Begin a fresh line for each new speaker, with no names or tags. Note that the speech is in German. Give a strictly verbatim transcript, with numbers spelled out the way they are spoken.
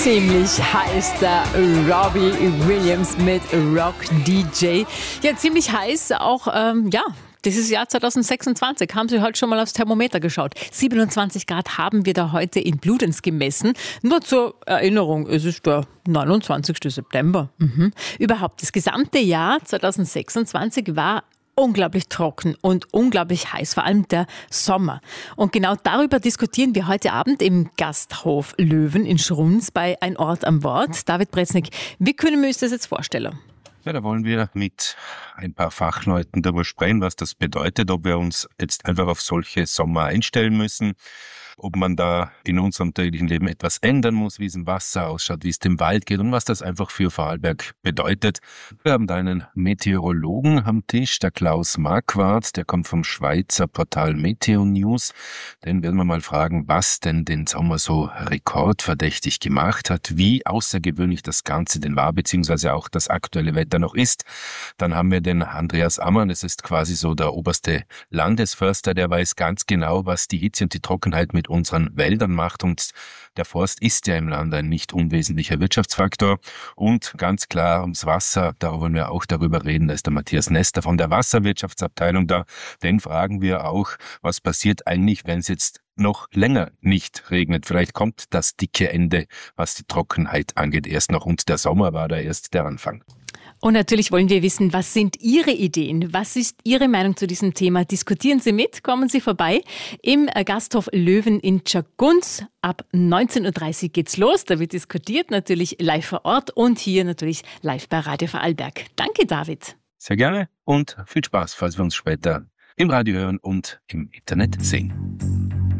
Ziemlich heiß, der Robbie Williams mit Rock D J. Ja, ziemlich heiß auch, ähm, ja. Dieses Jahr zwanzig sechsundzwanzig haben Sie heute schon mal aufs Thermometer geschaut. siebenundzwanzig Grad haben wir da heute in Bludenz gemessen. Nur zur Erinnerung, es ist der neunundzwanzigsten September. Mhm. Überhaupt, das gesamte Jahr zwanzig sechsundzwanzig war unglaublich trocken und unglaublich heiß, vor allem der Sommer. Und genau darüber diskutieren wir heute Abend im Gasthof Löwen in Schruns bei Ein Ort am Wort. David Breznik, wie können wir uns das jetzt vorstellen?
Ja, da wollen wir mit ein paar Fachleuten darüber sprechen, was das bedeutet, ob wir uns jetzt einfach auf solche Sommer einstellen müssen, ob man da in unserem täglichen Leben etwas ändern muss, wie es im Wasser ausschaut, wie es dem Wald geht und was das einfach für Vorarlberg bedeutet. Wir haben da einen Meteorologen am Tisch, der Klaus Marquardt, der kommt vom Schweizer Portal Meteo News. Den werden wir mal fragen, was denn den Sommer so rekordverdächtig gemacht hat, wie außergewöhnlich das Ganze denn war, beziehungsweise auch das aktuelle Wetter noch ist. Dann haben wir den Andreas Ammann, das ist quasi so der oberste Landesförster, der weiß ganz genau, was die Hitze und die Trockenheit mit unseren Wäldern macht, und der Forst ist ja im Land ein nicht unwesentlicher Wirtschaftsfaktor. Und ganz klar ums Wasser, da wollen wir auch darüber reden, da ist der Matthias Nester von der Wasserwirtschaftsabteilung da. Den fragen wir auch, was passiert eigentlich, wenn es jetzt noch länger nicht regnet. Vielleicht kommt das dicke Ende, was die Trockenheit angeht, erst noch, und der Sommer war da erst der Anfang.
Und natürlich wollen wir wissen, was sind Ihre Ideen? Was ist Ihre Meinung zu diesem Thema? Diskutieren Sie mit, kommen Sie vorbei im Gasthof Löwen in Tschagunz. Ab neunzehn Uhr dreißig geht's los. Da wird diskutiert, natürlich live vor Ort und hier natürlich live bei Radio Vorarlberg. Danke, David.
Sehr gerne und viel Spaß, falls wir uns später im Radio hören und im Internet sehen.